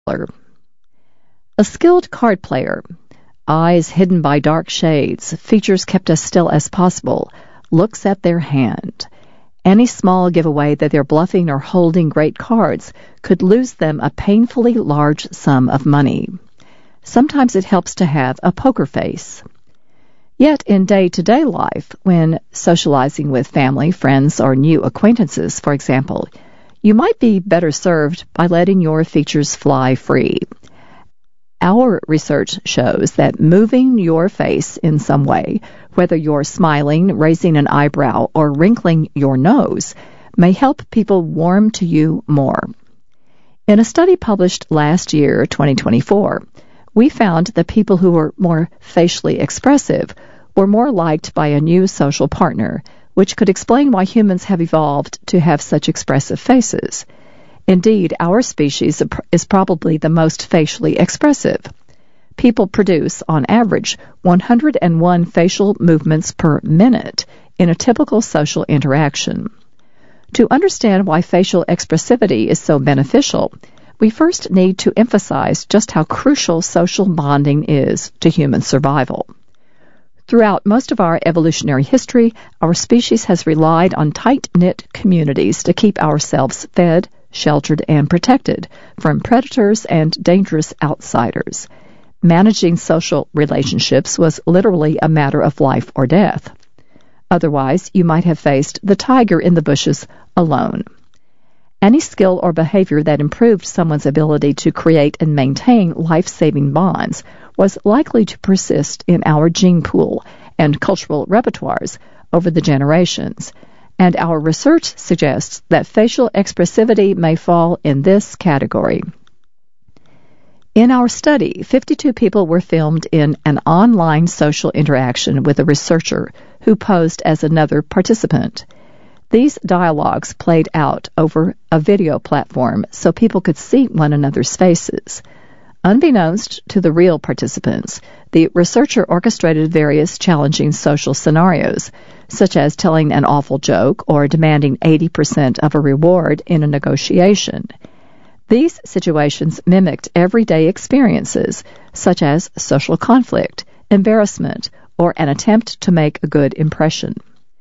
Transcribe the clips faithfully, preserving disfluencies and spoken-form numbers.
A skilled card player, eyes hidden by dark shades, features kept as still as possible, looks at their hand. Any small giveaway that they're bluffing or holding great cards could lose them a painfully large sum of money. Sometimes it helps to have a poker face. Yet in day-to-day life, when socializing with family, friends, or new acquaintances, for example, you might be better served by letting your features fly free. Our research shows that moving your face in some way, whether you're smiling, raising an eyebrow, or wrinkling your nose, may help people warm to you more. In a study published last year, twenty twenty-four, we found that people who were more facially expressive were more liked by a new social partner, which could explain why humans have evolved to have such expressive faces. Indeed, our species is probably the most facially expressive. People produce, on average, one hundred one facial movements per minute in a typical social interaction. To understand why facial expressivity is so beneficial, we first need to emphasize just how crucial social bonding is to human survival. Throughout most of our evolutionary history, our species has relied on tight-knit communities to keep ourselves fed, sheltered, and protected from predators and dangerous outsiders. Managing social relationships was literally a matter of life or death. Otherwise, you might have faced the tiger in the bushes alone. Any skill or behavior that improved someone's ability to create and maintain life-saving bonds was likely to persist in our gene pool and cultural repertoires over the generations, and our research suggests that facial expressivity may fall in this category. In our study, fifty-two people were filmed in an online social interaction with a researcher who posed as another participant. These dialogues played out over a video platform so people could see one another's faces. Unbeknownst to the real participants, the researcher orchestrated various challenging social scenarios, such as telling an awful joke or demanding eighty percent of a reward in a negotiation. These situations mimicked everyday experiences, such as social conflict, embarrassment, or an attempt to make a good impression.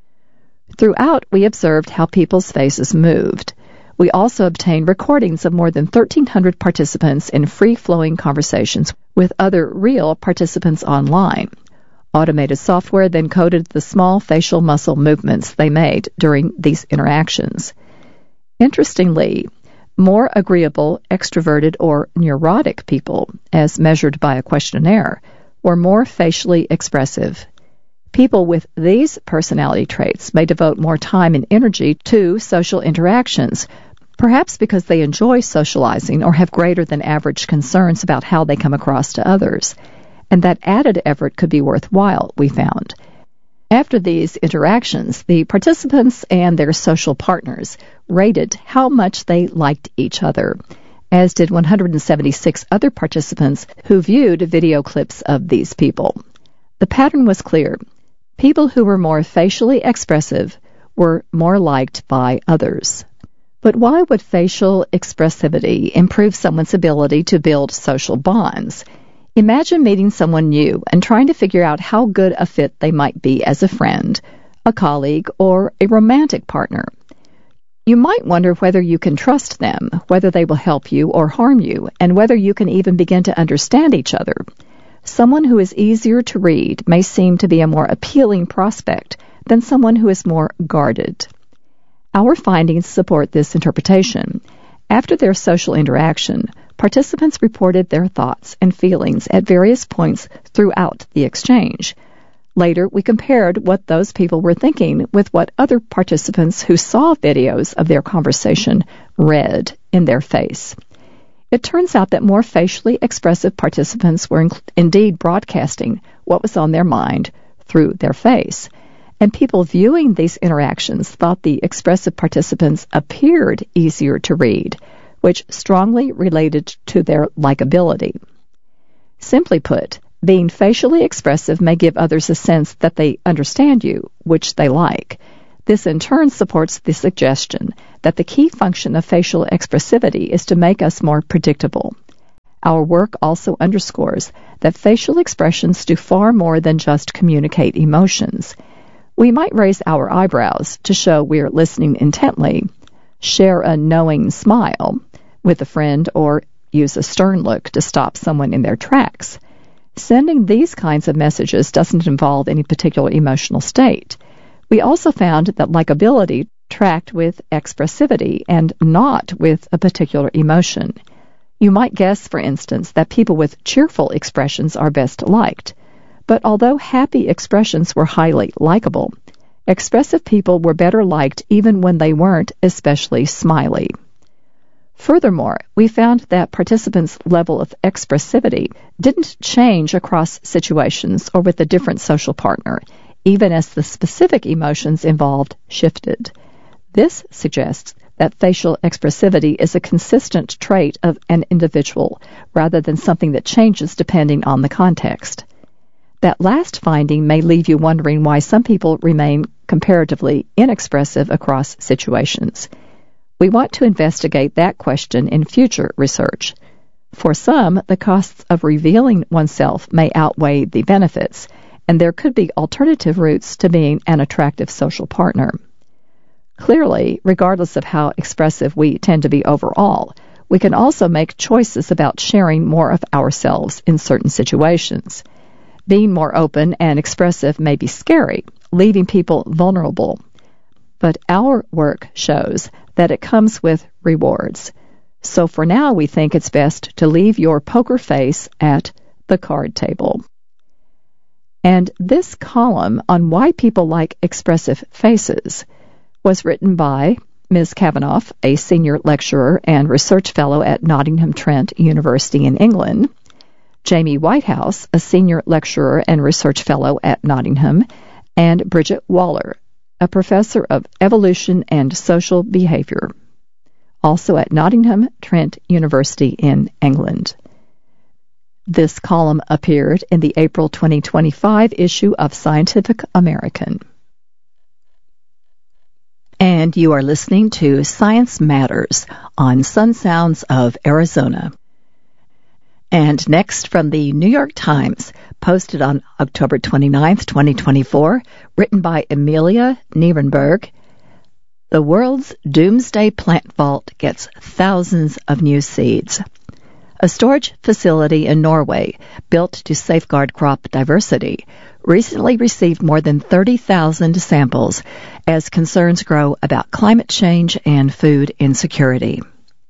Throughout, we observed how people's faces moved. We also obtained recordings of more than thirteen hundred participants in free-flowing conversations with other real participants online. Automated software then coded the small facial muscle movements they made during these interactions. Interestingly, more agreeable, extroverted, or neurotic people, as measured by a questionnaire, were more facially expressive. People with these personality traits may devote more time and energy to social interactions, perhaps because they enjoy socializing or have greater than average concerns about how they come across to others. And that added effort could be worthwhile, we found. After these interactions, the participants and their social partners rated how much they liked each other, as did one hundred seventy-six other participants who viewed video clips of these people. The pattern was clear. People who were more facially expressive were more liked by others. But why would facial expressivity improve someone's ability to build social bonds? Imagine meeting someone new and trying to figure out how good a fit they might be as a friend, a colleague, or a romantic partner. You might wonder whether you can trust them, whether they will help you or harm you, and whether you can even begin to understand each other. Someone who is easier to read may seem to be a more appealing prospect than someone who is more guarded. Our findings support this interpretation. After their social interaction, participants reported their thoughts and feelings at various points throughout the exchange. Later, we compared what those people were thinking with what other participants who saw videos of their conversation read in their face. It turns out that more facially expressive participants were in- indeed broadcasting what was on their mind through their face. And people viewing these interactions thought the expressive participants appeared easier to read, which strongly related to their likability. Simply put, being facially expressive may give others a sense that they understand you, which they like. This in turn supports the suggestion that the key function of facial expressivity is to make us more predictable. Our work also underscores that facial expressions do far more than just communicate emotions. We might raise our eyebrows to show we're listening intently, share a knowing smile with a friend, or use a stern look to stop someone in their tracks. Sending these kinds of messages doesn't involve any particular emotional state. We also found that likability tracked with expressivity and not with a particular emotion. You might guess, for instance, that people with cheerful expressions are best liked. But although happy expressions were highly likable, expressive people were better liked even when they weren't especially smiley. Furthermore, we found that participants' level of expressivity didn't change across situations or with a different social partner, even as the specific emotions involved shifted. This suggests that facial expressivity is a consistent trait of an individual rather than something that changes depending on the context. That last finding may leave you wondering why some people remain comparatively inexpressive across situations. We want to investigate that question in future research. For some, the costs of revealing oneself may outweigh the benefits, and there could be alternative routes to being an attractive social partner. Clearly, regardless of how expressive we tend to be overall, we can also make choices about sharing more of ourselves in certain situations. Being more open and expressive may be scary, leaving people vulnerable. But our work shows that it comes with rewards. So for now, we think it's best to leave your poker face at the card table. And this column on why people like expressive faces was written by Miz Kavanaugh, a senior lecturer and research fellow at Nottingham Trent University in England, Jamie Whitehouse, a senior lecturer and research fellow at Nottingham, and Bridget Waller, a professor of evolution and social behavior, also at Nottingham Trent University in England. This column appeared in the April twenty twenty-five issue of Scientific American. And you are listening to Science Matters on Sun Sounds of Arizona. And next, from the New York Times, posted on October twenty-ninth, twenty twenty-four, written by Amelia Nierenberg, the world's doomsday plant vault gets thousands of new seeds. A storage facility in Norway, built to safeguard crop diversity, recently received more than thirty thousand samples as concerns grow about climate change and food insecurity.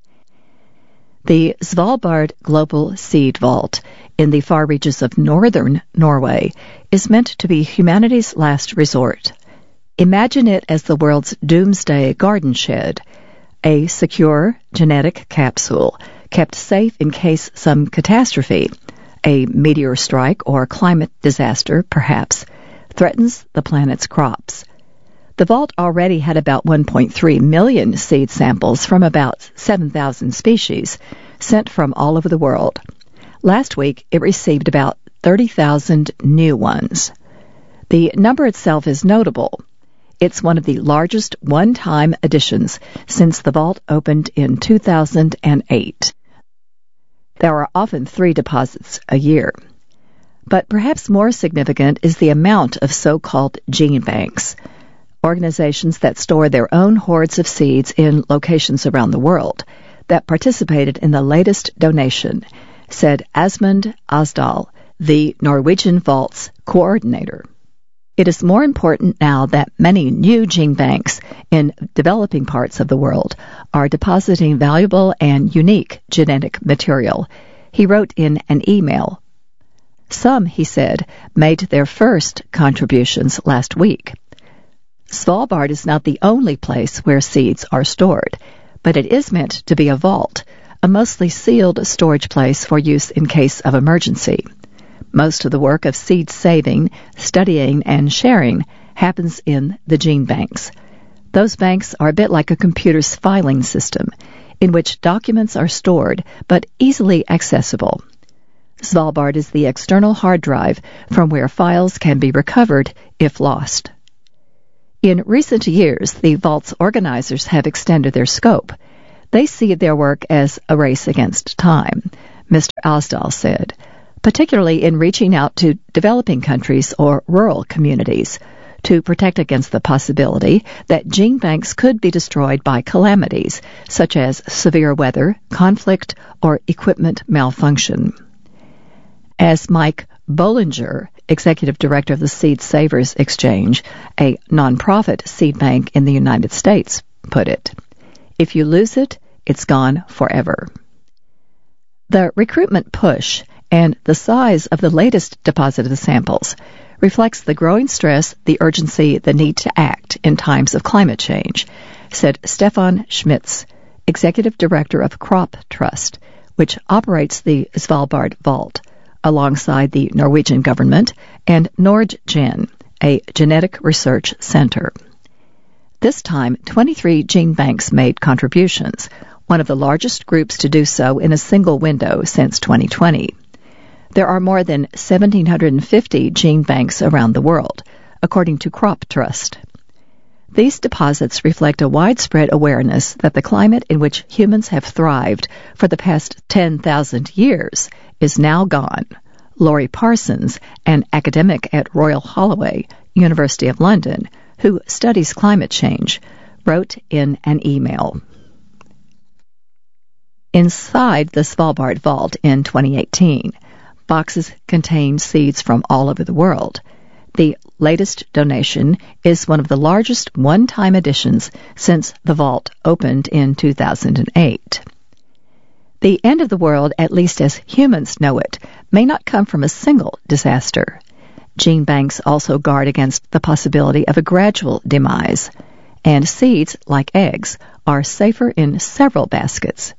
The Svalbard Global Seed Vault in the far reaches of northern Norway is meant to be humanity's last resort. Imagine it as the world's doomsday garden shed, a secure genetic capsule kept safe in case some catastrophe, a meteor strike or climate disaster perhaps, threatens the planet's crops. The vault already had about one point three million seed samples from about seven thousand species sent from all over the world. Last week, it received about thirty thousand new ones. The number itself is notable. It's one of the largest one-time additions since the vault opened in two thousand eight. There are often three deposits a year. But perhaps more significant is the amount of so-called gene banks, organizations that store their own hordes of seeds in locations around the world, that participated in the latest donation, said Asmund Asdal, the Norwegian Vault's coordinator. It is more important now that many new gene banks in developing parts of the world are depositing valuable and unique genetic material, he wrote in an email. Some, he said, made their first contributions last week. Svalbard is not the only place where seeds are stored, but it is meant to be a vault, a mostly sealed storage place for use in case of emergency. Most of the work of seed saving, studying, and sharing happens in the gene banks. Those banks are a bit like a computer's filing system, in which documents are stored but easily accessible. Svalbard is the external hard drive from where files can be recovered if lost. In recent years, the Vault's organizers have extended their scope. They see their work as a race against time. Mister Asdal said, particularly in reaching out to developing countries or rural communities to protect against the possibility that gene banks could be destroyed by calamities such as severe weather, conflict, or equipment malfunction. As Mike Bollinger, executive director of the Seed Savers Exchange, a nonprofit seed bank in the United States, put it, if you lose it, it's gone forever. The recruitment push and the size of the latest deposited samples reflects the growing stress, the urgency, the need to act in times of climate change, said Stefan Schmitz, executive director of Crop Trust, which operates the Svalbard Vault, alongside the Norwegian government and NordGen, a genetic research center. This time, twenty-three gene banks made contributions, one of the largest groups to do so in a single window since twenty twenty. There are more than one thousand seven hundred fifty gene banks around the world, according to Crop Trust. These deposits reflect a widespread awareness that the climate in which humans have thrived for the past ten thousand years is now gone. Laurie Parsons, an academic at Royal Holloway, University of London, who studies climate change, wrote in an email. Inside the Svalbard Vault in twenty eighteen, boxes contain seeds from all over the world. The latest donation is one of the largest one-time additions since the vault opened in two thousand eight. The end of the world, at least as humans know it, may not come from a single disaster. Gene banks also guard against the possibility of a gradual demise, and seeds, like eggs, are safer in several baskets.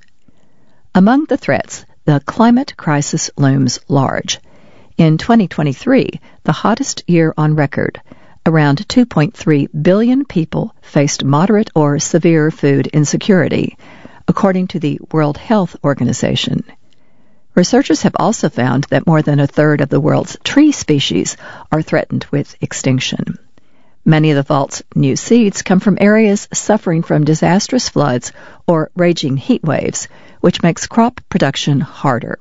Among the threats, the climate crisis looms large. In twenty twenty-three, the hottest year on record, around two point three billion people faced moderate or severe food insecurity, according to the World Health Organization. Researchers have also found that more than a third of the world's tree species are threatened with extinction. Many of the vault's new seeds come from areas suffering from disastrous floods or raging heat waves, which makes crop production harder.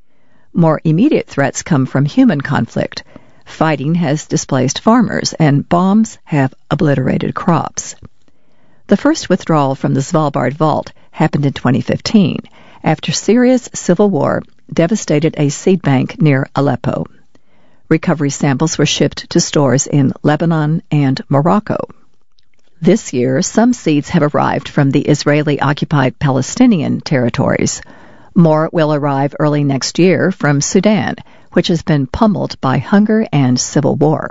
More immediate threats come from human conflict. Fighting has displaced farmers, and bombs have obliterated crops. The first withdrawal from the Svalbard Vault happened in twenty fifteen, after Syria's civil war devastated a seed bank near Aleppo. Recovery samples were shipped to stores in Lebanon and Morocco. This year, some seeds have arrived from the Israeli-occupied Palestinian territories. More will arrive early next year from Sudan, which has been pummeled by hunger and civil war.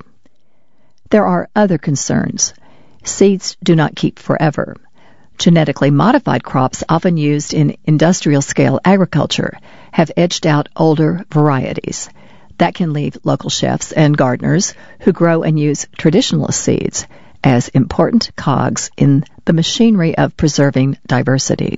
There are other concerns. Seeds do not keep forever. Genetically modified crops, often used in industrial-scale agriculture, have edged out older varieties. That can leave local chefs and gardeners who grow and use traditional seeds as important cogs in the machinery of preserving diversity.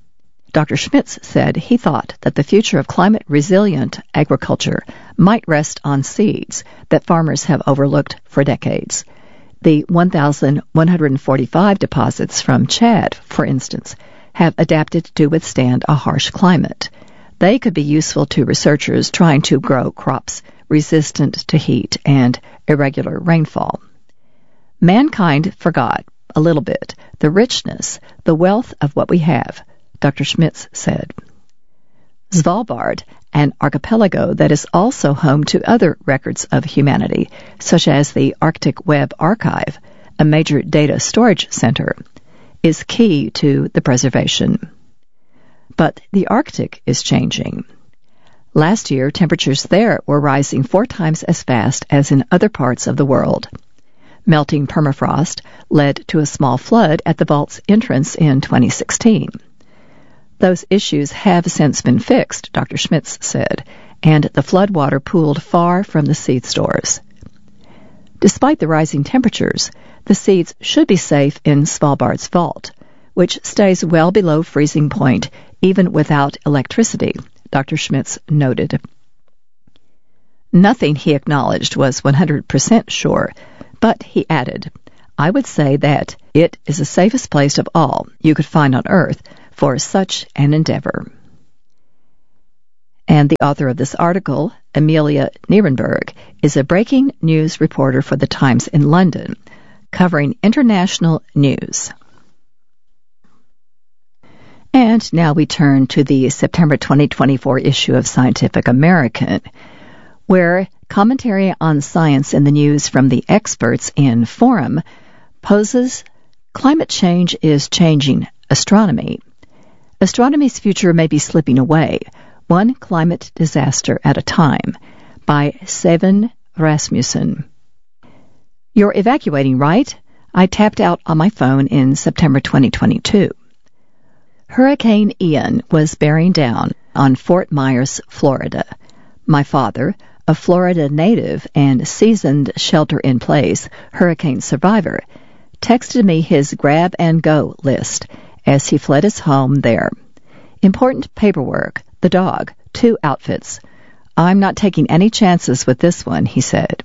Doctor Schmitz said he thought that the future of climate-resilient agriculture might rest on seeds that farmers have overlooked for decades. The one thousand one hundred forty-five deposits from Chad, for instance, have adapted to withstand a harsh climate. They could be useful to researchers trying to grow crops resistant to heat and irregular rainfall. Mankind forgot, a little bit, the richness, the wealth of what we have, Doctor Schmitz said. Svalbard, an archipelago that is also home to other records of humanity, such as the Arctic Web Archive, a major data storage center, is key to the preservation. But the Arctic is changing. Last year, temperatures there were rising four times as fast as in other parts of the world. Melting permafrost led to a small flood at the vault's entrance in twenty sixteen. Those issues have since been fixed, Doctor Schmitz said, and the floodwater pooled far from the seed stores. Despite the rising temperatures, the seeds should be safe in Svalbard's vault, which stays well below freezing point even without electricity, Doctor Schmitz noted. Nothing, he acknowledged, was one hundred percent sure, but he added, I would say that it is the safest place of all you could find on Earth for such an endeavor. And the author of this article, Amelia Nierenberg, is a breaking news reporter for The Times in London, covering international news. And now we turn to the September twenty twenty-four issue of Scientific American, where commentary on science in the news from the experts in Forum poses climate change is changing astronomy. Astronomy's future may be slipping away, one climate disaster at a time, by Seven Rasmussen. You're evacuating, right? I tapped out on my phone in September twenty twenty-two. Hurricane Ian was bearing down on Fort Myers, Florida. My father, a Florida native and seasoned shelter-in-place hurricane survivor, texted me his grab-and-go list as he fled his home there. Important paperwork, the dog, two outfits. I'm not taking any chances with this one, he said.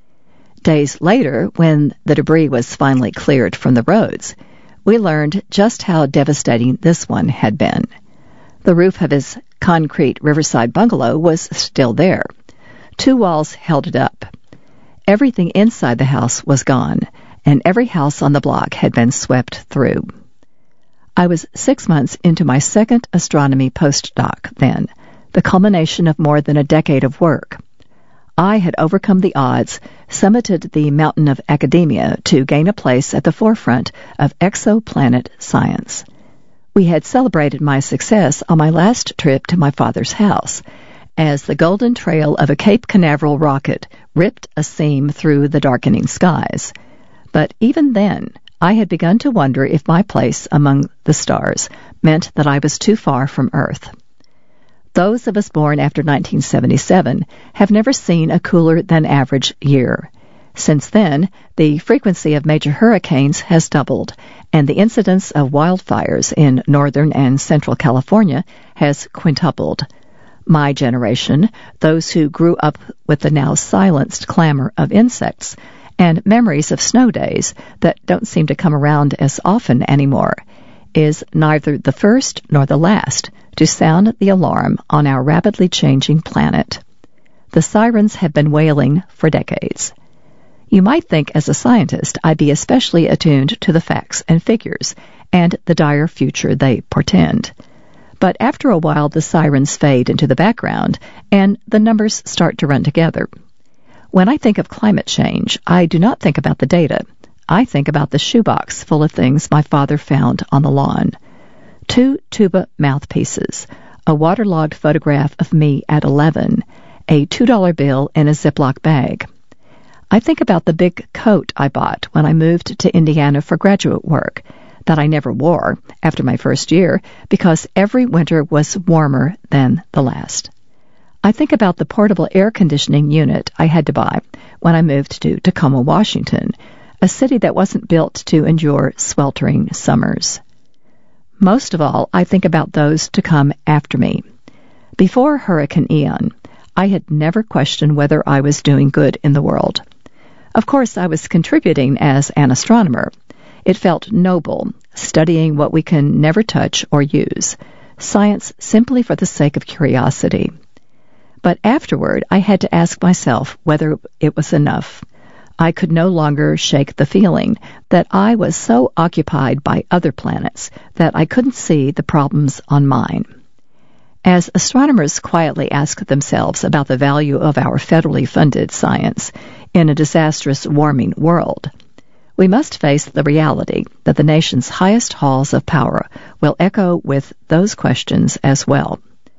Days later, when the debris was finally cleared from the roads, we learned just how devastating this one had been. The roof of his concrete riverside bungalow was still there. Two walls held it up. Everything inside the house was gone, and every house on the block had been swept through. I was six months into my second astronomy postdoc then, the culmination of more than a decade of work. I had overcome the odds, summited the mountain of academia to gain a place at the forefront of exoplanet science. We had celebrated my success on my last trip to my father's house, as the golden trail of a Cape Canaveral rocket ripped a seam through the darkening skies. But even then, I had begun to wonder if my place among the stars meant that I was too far from Earth. Those of us born after nineteen seventy-seven have never seen a cooler-than-average year. Since then, the frequency of major hurricanes has doubled, and the incidence of wildfires in northern and central California has quintupled. My generation, those who grew up with the now silenced clamor of insects, and memories of snow days that don't seem to come around as often anymore, is neither the first nor the last to sound the alarm on our rapidly changing planet. The sirens have been wailing for decades. You might think as a scientist I'd be especially attuned to the facts and figures and the dire future they portend. But after a while the sirens fade into the background and the numbers start to run together. When I think of climate change, I do not think about the data. I think about the shoebox full of things my father found on the lawn. Two tuba mouthpieces, a waterlogged photograph of me at eleven, a two dollar bill in a Ziploc bag. I think about the big coat I bought when I moved to Indiana for graduate work, that I never wore after my first year because every winter was warmer than the last. I think about the portable air conditioning unit I had to buy when I moved to Tacoma, Washington, a city that wasn't built to endure sweltering summers. Most of all, I think about those to come after me. Before Hurricane Ian, I had never questioned whether I was doing good in the world. Of course, I was contributing as an astronomer. It felt noble, studying what we can never touch or use, science simply for the sake of curiosity. But afterward, I had to ask myself whether it was enough. I could no longer shake the feeling that I was so occupied by other planets that I couldn't see the problems on mine. As astronomers quietly ask themselves about the value of our federally funded science in a disastrous warming world, we must face the reality that the nation's highest halls of power will echo with those questions as well.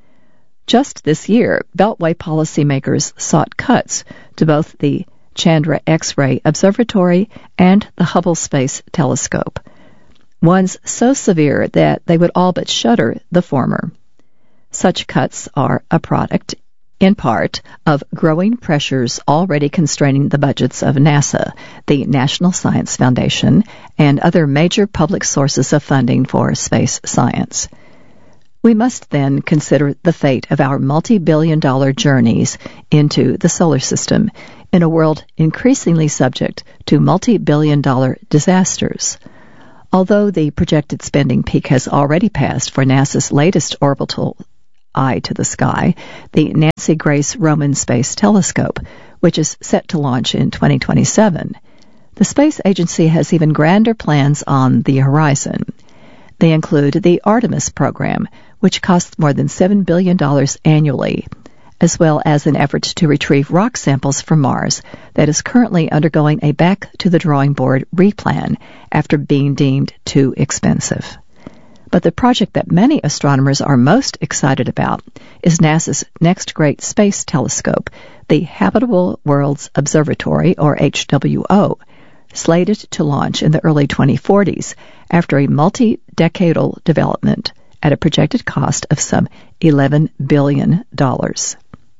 Just this year, Beltway policymakers sought cuts to both the Chandra X-ray Observatory and the Hubble Space Telescope, ones so severe that they would all but shudder the former. Such cuts are a product, in part, of growing pressures already constraining the budgets of NASA, the National Science Foundation, and other major public sources of funding for space science. We must then consider the fate of our multi-billion dollar journeys into the solar system in a world increasingly subject to multi-billion dollar disasters. Although the projected spending peak has already passed for NASA's latest orbital eye to the sky, the Nancy Grace Roman Space Telescope, which is set to launch in twenty twenty-seven. The space agency has even grander plans on the horizon. They include the Artemis program, which costs more than seven billion dollars annually, as well as an effort to retrieve rock samples from Mars that is currently undergoing a back-to-the-drawing-board replan after being deemed too expensive. But the project that many astronomers are most excited about is NASA's next great space telescope, the Habitable Worlds Observatory, or H W O, slated to launch in the early twenty forties after a multi-decadal development at a projected cost of some eleven billion dollars.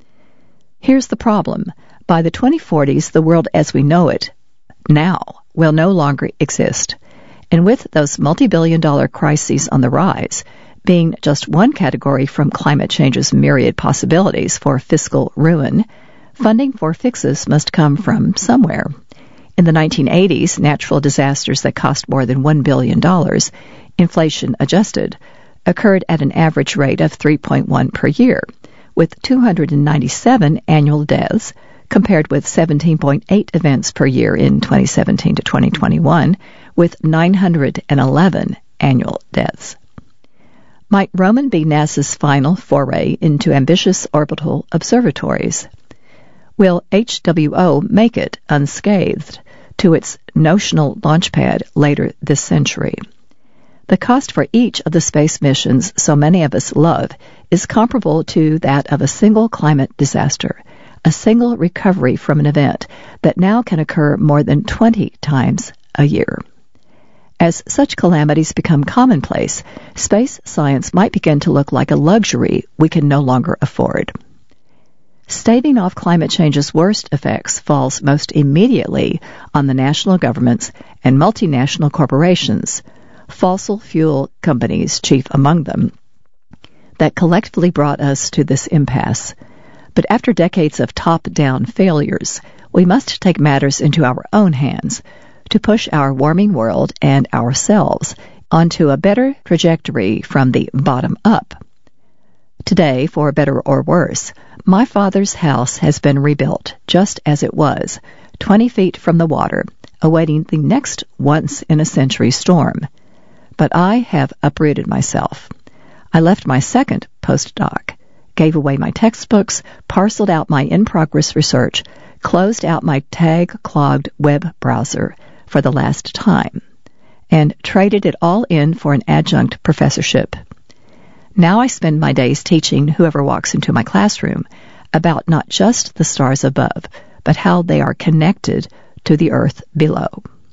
Here's the problem. By the twenty forties, the world as we know it now will no longer exist. And with those multi-billion dollar crises on the rise, being just one category from climate change's myriad possibilities for fiscal ruin, funding for fixes must come from somewhere. In the nineteen eighties, natural disasters that cost more than one billion dollars, inflation adjusted, occurred at an average rate of three point one per year, with two hundred ninety-seven annual deaths, compared with seventeen point eight events per year in twenty seventeen to twenty twenty-one, with nine hundred eleven annual deaths. Might Roman be NASA's final foray into ambitious orbital observatories? Will H W O make it unscathed to its notional launch pad later this century? The cost for each of the space missions so many of us love is comparable to that of a single climate disaster, a single recovery from an event that now can occur more than twenty times a year. As such calamities become commonplace, space science might begin to look like a luxury we can no longer afford. Staving off climate change's worst effects falls most immediately on the national governments and multinational corporations, fossil fuel companies chief among them, that collectively brought us to this impasse. But after decades of top-down failures, we must take matters into our own hands to push our warming world and ourselves onto a better trajectory from the bottom up. Today, for better or worse, my father's house has been rebuilt just as it was, twenty feet from the water, awaiting the next once-in-a-century storm. But I have uprooted myself. I left my second postdoc, gave away my textbooks, parceled out my in-progress research, closed out my tag-clogged web browser for the last time, and traded it all in for an adjunct professorship. Now I spend my days teaching whoever walks into my classroom about not just the stars above, but how they are connected to the earth below.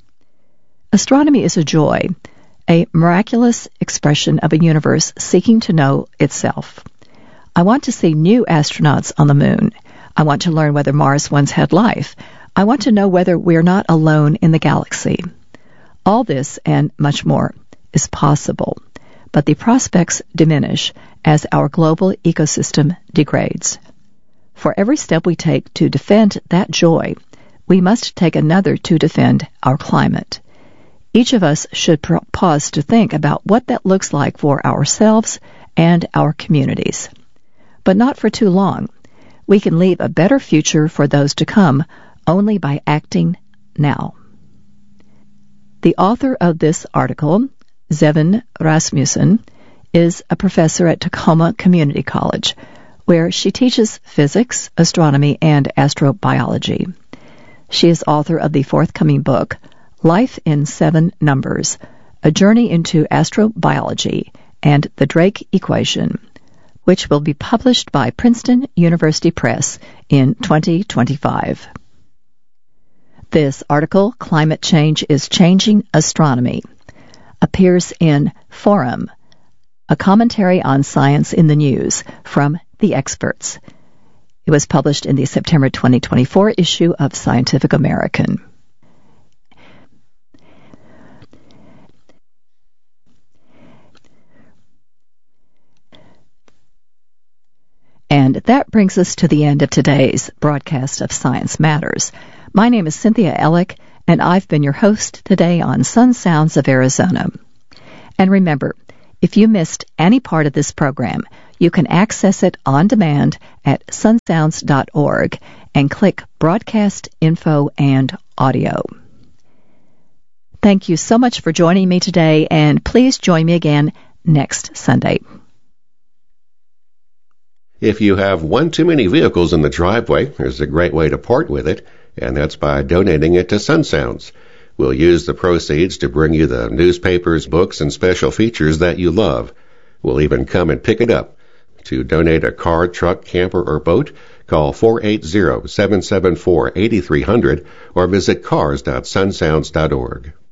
Astronomy is a joy, a miraculous expression of a universe seeking to know itself. I want to see new astronauts on the moon. I want to learn whether Mars once had life. I want to know whether we're not alone in the galaxy. All this and much more is possible, but the prospects diminish as our global ecosystem degrades. For every step we take to defend that joy, we must take another to defend our climate. Each of us should pause to think about what that looks like for ourselves and our communities. But not for too long. We can leave a better future for those to come only by acting now. The author of this article, Zevin Rasmussen, is a professor at Tacoma Community College, where she teaches physics, astronomy, and astrobiology. She is author of the forthcoming book, Life in Seven Numbers, A Journey into Astrobiology and the Drake Equation, which will be published by Princeton University Press in twenty twenty-five. This article, Climate Change is Changing Astronomy, appears in Forum, a commentary on science in the news from the experts. It was published in the September twenty twenty-four issue of Scientific American. And that brings us to the end of today's broadcast of Science Matters. My name is Cynthia Ellick, and I've been your host today on Sun Sounds of Arizona. And remember, if you missed any part of this program, You can access it on demand at sunsounds dot org and click Broadcast Info and Audio. Thank you so much for joining me today, and please join me again next Sunday. If you have one too many vehicles in the driveway, there's a great way to part with it, and that's by donating it to SunSounds. We'll use the proceeds to bring you the newspapers, books, and special features that you love. We'll even come and pick it up. To donate a car, truck, camper, or boat, call four eight zero, seven seven four, eight three zero zero or visit cars dot sunsounds dot org.